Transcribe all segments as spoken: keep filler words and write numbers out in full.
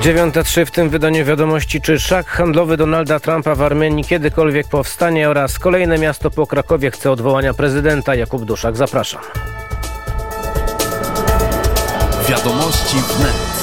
dziewiąta trzy w tym wydaniu wiadomości, czy szlak handlowy Donalda Trumpa w Armenii kiedykolwiek powstanie oraz kolejne miasto po Krakowie chce odwołania prezydenta. Jakub Duszak, zapraszam. Wiadomości wnet.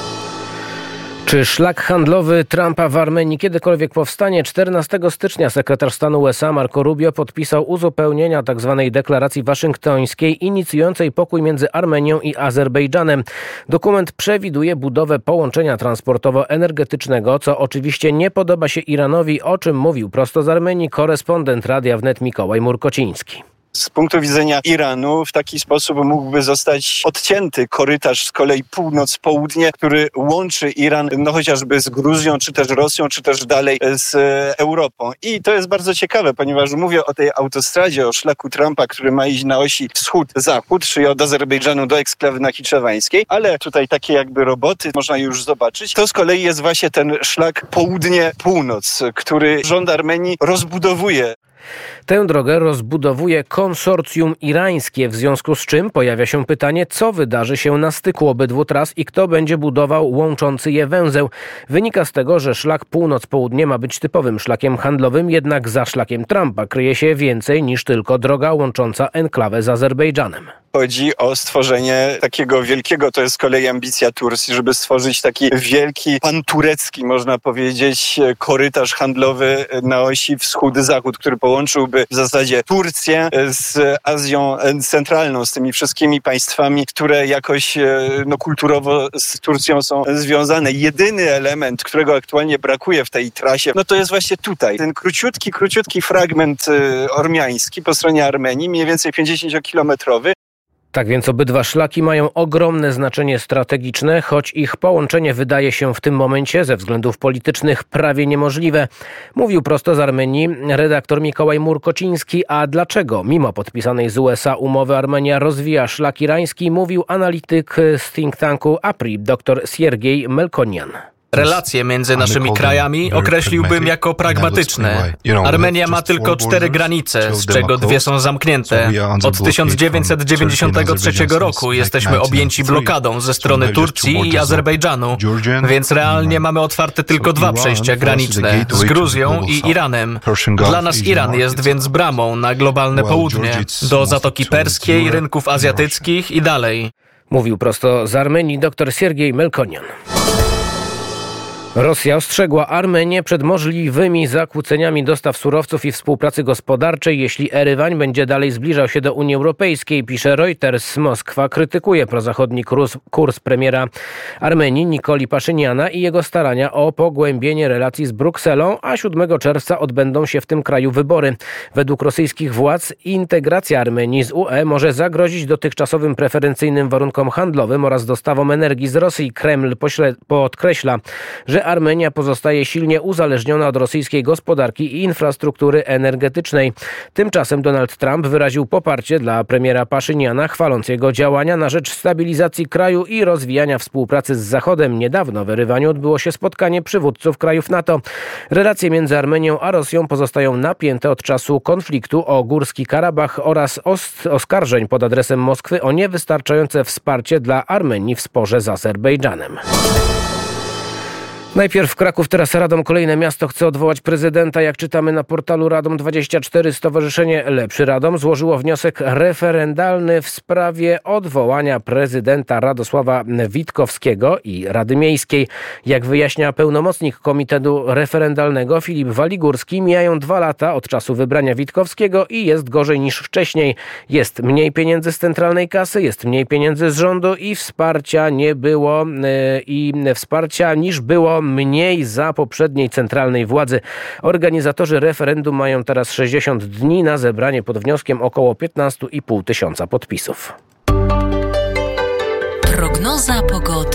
Czy szlak handlowy Trumpa w Armenii kiedykolwiek powstanie? czternastego stycznia sekretarz stanu U S A Marco Rubio podpisał uzupełnienia tzw. deklaracji waszyngtońskiej inicjującej pokój między Armenią i Azerbejdżanem. Dokument przewiduje budowę połączenia transportowo-energetycznego, co oczywiście nie podoba się Iranowi, o czym mówił prosto z Armenii korespondent Radia Wnet Mikołaj Murkociński. Z punktu widzenia Iranu w taki sposób mógłby zostać odcięty korytarz z kolei północ-południe, który łączy Iran no chociażby z Gruzją, czy też Rosją, czy też dalej z Europą. I to jest bardzo ciekawe, ponieważ mówię o tej autostradzie, o szlaku Trumpa, który ma iść na osi wschód-zachód, czyli od Azerbejdżanu do eksklawy nachiczewańskiej, ale tutaj takie jakby roboty można już zobaczyć. To z kolei jest właśnie ten szlak południe-północ, który rząd Armenii rozbudowuje. Tę drogę rozbudowuje konsorcjum irańskie, w związku z czym pojawia się pytanie, co wydarzy się na styku obydwu tras i kto będzie budował łączący je węzeł. Wynika z tego, że szlak północ-południe ma być typowym szlakiem handlowym, jednak za szlakiem Trumpa kryje się więcej niż tylko droga łącząca enklawę z Azerbejdżanem. Chodzi o stworzenie takiego wielkiego, to jest z kolei ambicja Turcji, żeby stworzyć taki wielki, panturecki, można powiedzieć, korytarz handlowy na osi wschód-zachód, który połączyłby w zasadzie Turcję z Azją Centralną, z tymi wszystkimi państwami, które jakoś no, kulturowo z Turcją są związane. Jedyny element, którego aktualnie brakuje w tej trasie, no to jest właśnie tutaj. Ten króciutki, króciutki fragment ormiański po stronie Armenii, mniej więcej pięćdziesięciokilometrowy. Tak więc obydwa szlaki mają ogromne znaczenie strategiczne, choć ich połączenie wydaje się w tym momencie ze względów politycznych prawie niemożliwe. Mówił prosto z Armenii redaktor Mikołaj Murkociński, a dlaczego mimo podpisanej z U S A umowy Armenia rozwija szlak irański, mówił analityk z think tanku A P R I dr Siergiej Melkonian. Relacje między naszymi krajami określiłbym jako pragmatyczne. Armenia ma tylko cztery granice, z czego dwie są zamknięte. Od tysiąc dziewięćset dziewięćdziesiątego trzeciego roku jesteśmy objęci blokadą ze strony Turcji i Azerbejdżanu, więc realnie mamy otwarte tylko dwa przejścia graniczne, z Gruzją i Iranem. Dla nas Iran jest więc bramą na globalne południe, do Zatoki Perskiej, rynków azjatyckich i dalej. Mówił prosto z Armenii dr Siergiej Melkonian. Rosja ostrzegła Armenię przed możliwymi zakłóceniami dostaw surowców i współpracy gospodarczej, jeśli Erywan będzie dalej zbliżał się do Unii Europejskiej, pisze Reuters. Moskwa krytykuje prozachodni kurs, kurs premiera Armenii Nikoli Paszyniana i jego starania o pogłębienie relacji z Brukselą, a siódmego czerwca odbędą się w tym kraju wybory. Według rosyjskich władz integracja Armenii z U E może zagrozić dotychczasowym preferencyjnym warunkom handlowym oraz dostawom energii z Rosji. Kreml pośle, podkreśla, że Armenia pozostaje silnie uzależniona od rosyjskiej gospodarki i infrastruktury energetycznej. Tymczasem Donald Trump wyraził poparcie dla premiera Paszyniana, chwaląc jego działania na rzecz stabilizacji kraju i rozwijania współpracy z Zachodem. Niedawno w Erywaniu odbyło się spotkanie przywódców krajów NATO. Relacje między Armenią a Rosją pozostają napięte od czasu konfliktu o Górski Karabach oraz ost- oskarżeń pod adresem Moskwy o niewystarczające wsparcie dla Armenii w sporze z Azerbejdżanem. Najpierw Kraków, teraz Radom. Kolejne miasto chce odwołać prezydenta. Jak czytamy na portalu Radom dwadzieścia cztery, Stowarzyszenie Lepszy Radom złożyło wniosek referendalny w sprawie odwołania prezydenta Radosława Witkowskiego i Rady Miejskiej. Jak wyjaśnia pełnomocnik Komitetu Referendalnego Filip Waligórski, mijają dwa lata od czasu wybrania Witkowskiego i jest gorzej niż wcześniej. Jest mniej pieniędzy z centralnej kasy, jest mniej pieniędzy z rządu i wsparcia nie było yy, i wsparcia niż było mniej za poprzedniej centralnej władzy. Organizatorzy referendum mają teraz sześćdziesiąt dni na zebranie pod wnioskiem około piętnaście i pół tysiąca podpisów. Prognoza pogody.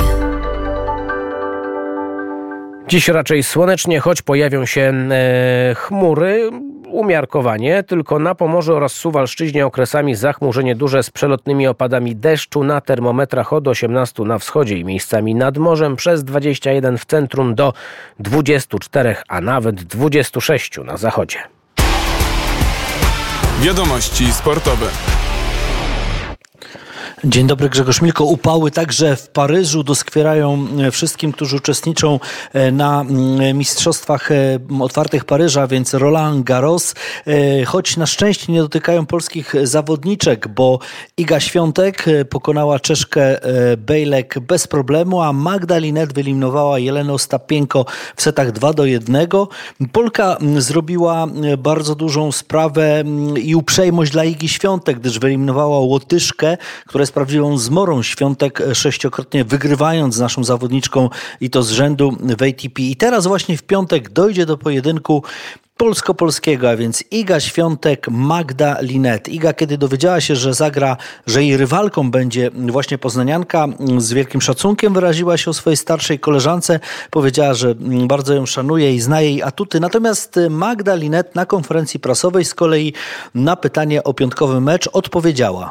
Dziś raczej słonecznie, choć pojawią się e, chmury. Umiarkowanie, tylko na Pomorzu oraz Suwalszczyźnie okresami zachmurzenie duże z przelotnymi opadami deszczu, na termometrach od osiemnastu na wschodzie i miejscami nad morzem, przez dwadzieścia jeden w centrum do dwudziestu czterech, a nawet dwudziestu sześciu na zachodzie. Wiadomości sportowe. Dzień dobry, Grzegorz Milko. Upały także w Paryżu doskwierają wszystkim, którzy uczestniczą na Mistrzostwach Otwartych Paryża, więc Roland Garros, choć na szczęście nie dotykają polskich zawodniczek, bo Iga Świątek pokonała Czeszkę Bejlek bez problemu, a Magda Linette wyeliminowała Jelenę Ostapienko w setach dwa do jednego. Polka zrobiła bardzo dużą sprawę i uprzejmość dla Igi Świątek, gdyż wyeliminowała Łotyszkę, która jest prawdziwą zmorą. Świątek sześciokrotnie wygrywając z naszą zawodniczką i to z rzędu w A T P. I teraz właśnie w piątek dojdzie do pojedynku polsko-polskiego, a więc Iga Świątek, Magda Linette. Iga, kiedy dowiedziała się, że zagra, że jej rywalką będzie właśnie poznanianka, z wielkim szacunkiem wyraziła się o swojej starszej koleżance. Powiedziała, że bardzo ją szanuje i zna jej atuty. Natomiast Magda Linette na konferencji prasowej z kolei na pytanie o piątkowy mecz odpowiedziała.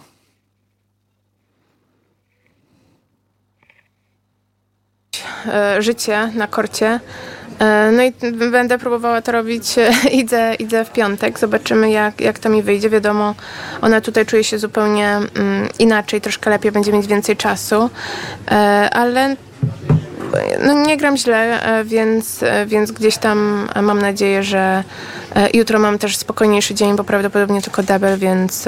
Życie na korcie. No i będę próbowała to robić, idę, idę w piątek, zobaczymy jak, jak to mi wyjdzie. Wiadomo, ona tutaj czuje się zupełnie um, inaczej, troszkę lepiej, będzie mieć więcej czasu, ale no nie gram źle, więc, więc gdzieś tam mam nadzieję, że jutro mam też spokojniejszy dzień, bo prawdopodobnie tylko double, więc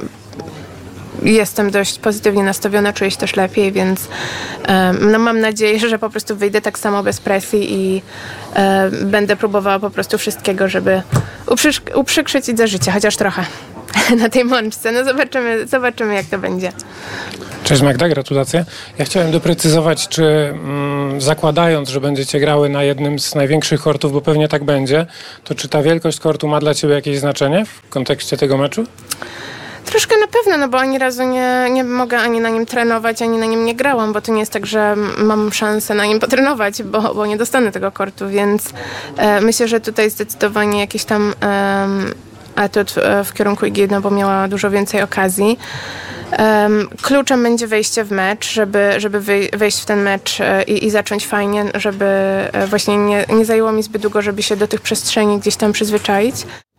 jestem dość pozytywnie nastawiona, czuję się też lepiej, więc um, no mam nadzieję, że po prostu wyjdę tak samo bez presji i um, będę próbowała po prostu wszystkiego, żeby uprzyk- uprzykrzyć Idze życie, chociaż trochę na tej mączce. No zobaczymy, zobaczymy jak to będzie. Cześć Magda, gratulacje. Ja chciałem doprecyzować, czy mm, zakładając, że będziecie grały na jednym z największych kortów, bo pewnie tak będzie, to czy ta wielkość kortu ma dla ciebie jakieś znaczenie w kontekście tego meczu? Troszkę na pewno, no bo ani razu nie, nie mogę ani na nim trenować, ani na nim nie grałam, bo to nie jest tak, że mam szansę na nim potrenować, bo, bo nie dostanę tego kortu, więc e, myślę, że tutaj zdecydowanie jakiś tam e, atut w, w kierunku Igi, no bo miała dużo więcej okazji. Um, kluczem będzie wejście w mecz, żeby, żeby wejść w ten mecz i, i zacząć fajnie, żeby właśnie nie, nie zajęło mi zbyt długo, żeby się do tych przestrzeni gdzieś tam przyzwyczaić.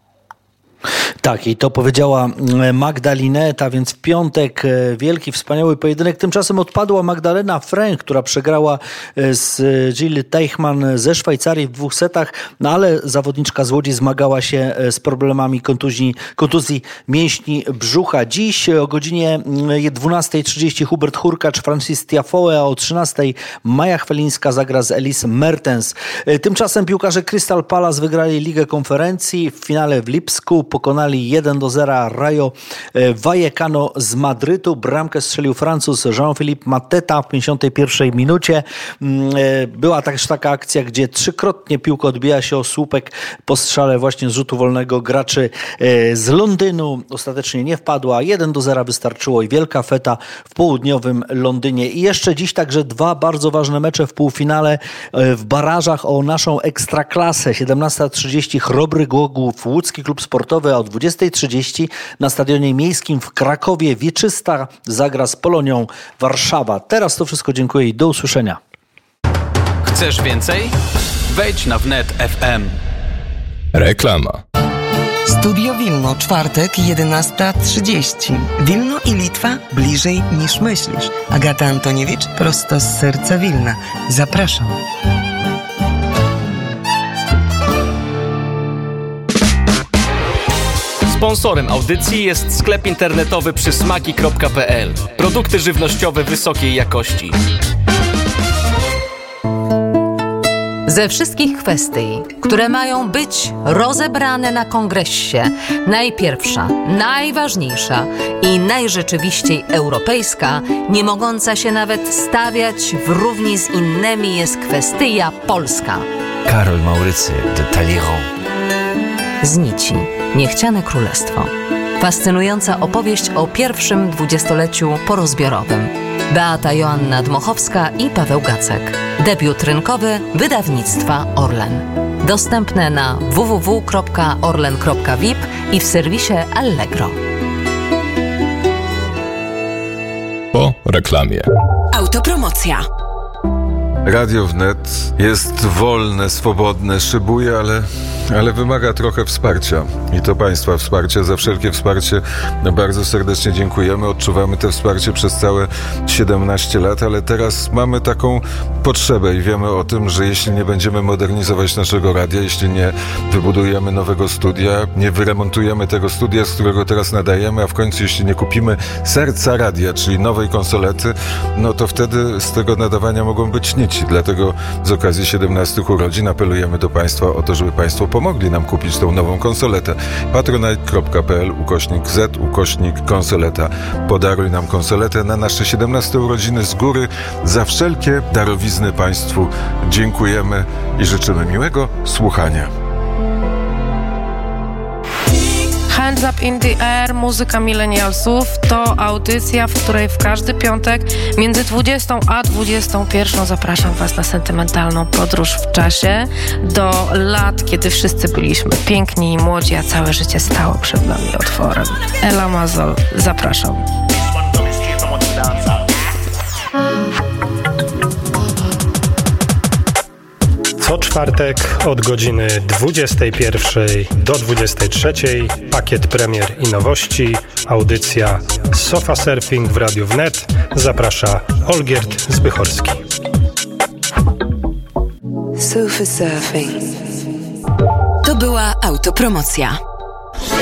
Tak, i to powiedziała Magda Linette, a więc w piątek wielki, wspaniały pojedynek. Tymczasem odpadła Magdalena Fręch, która przegrała z Jill Teichmann ze Szwajcarii w dwóch setach, no ale zawodniczka z Łodzi zmagała się z problemami kontuzji, kontuzji mięśni brzucha. Dziś o godzinie dwunasta trzydzieści Hubert Hurkacz, Francis Tiafoe, a o trzynasta Maja Chwelińska zagra z Elise Mertens. Tymczasem piłkarze Crystal Palace wygrali Ligę Konferencji w finale w Lipsku. Pokonali jeden do zera Rayo Vallecano z Madrytu. Bramkę strzelił Francuz Jean-Philippe Mateta w pięćdziesiątej pierwszej minucie. Była też taka akcja, gdzie trzykrotnie piłka odbija się o słupek po strzale właśnie z rzutu wolnego graczy z Londynu. Ostatecznie nie wpadła. jeden do zera wystarczyło i wielka feta w południowym Londynie. I jeszcze dziś także dwa bardzo ważne mecze w półfinale w barażach o naszą ekstraklasę. siedemnasta trzydzieści Chrobry Głogów, Łódzki Klub Sportowy, a o dwudziesta trzydzieści na Stadionie Miejskim w Krakowie Wieczysta zagra z Polonią Warszawa. Teraz to wszystko, dziękuję i do usłyszenia. Chcesz więcej? Wejdź na wnet kropka f m. Reklama. Studio Wilno, czwartek, jedenasta trzydzieści. Wilno i Litwa bliżej niż myślisz. Agata Antoniewicz, prosto z serca Wilna. Zapraszam. Sponsorem audycji jest sklep internetowy przysmaki kropka p l. Produkty żywnościowe wysokiej jakości. Ze wszystkich kwestii, które mają być rozebrane na kongresie, najpierwsza, najważniejsza i najrzeczywiściej europejska, nie mogąca się nawet stawiać w równi z innymi, jest kwestia polska. Karol Maurycy de Talleyrand. Z nici Niechciane Królestwo. Fascynująca opowieść o pierwszym dwudziestoleciu porozbiorowym. Beata Joanna Dmochowska i Paweł Gacek. Debiut rynkowy wydawnictwa Orlen. Dostępne na w w w kropka orlen kropka v i p i w serwisie Allegro. Po reklamie. Autopromocja. Radio Wnet jest wolne, swobodne, szybuje, ale, ale wymaga trochę wsparcia. I to Państwa wsparcie. Za wszelkie wsparcie bardzo serdecznie dziękujemy. Odczuwamy to wsparcie przez całe siedemnaście lat, ale teraz mamy taką potrzebę i wiemy o tym, że jeśli nie będziemy modernizować naszego radia, jeśli nie wybudujemy nowego studia, nie wyremontujemy tego studia, z którego teraz nadajemy, a w końcu jeśli nie kupimy serca radia, czyli nowej konsolety, no to wtedy z tego nadawania mogą być nici. Dlatego z okazji siedemnastych urodzin apelujemy do Państwa o to, żeby Państwo pomogli nam kupić tą nową konsoletę. patronite.pl ukośnik Z ukośnik konsoleta. Podaruj nam konsoletę na nasze siedemnaste urodziny z góry. Za wszelkie darowizny Państwu dziękujemy i życzymy miłego słuchania. Hands Up in the Air, muzyka millennialsów to audycja, w której w każdy piątek między dwudziestą a dwudziestą pierwszą zapraszam Was na sentymentalną podróż w czasie do lat, kiedy wszyscy byliśmy piękni i młodzi, a całe życie stało przed nami otworem. Ela Mazol, zapraszam. Co czwartek od godziny dwudziestej pierwszej do dwudziestej trzeciej pakiet premier i nowości, audycja Sofa Surfing w Radiu Wnet. Zaprasza Olgierd Zbychorski. Sofa Surfing. To była autopromocja.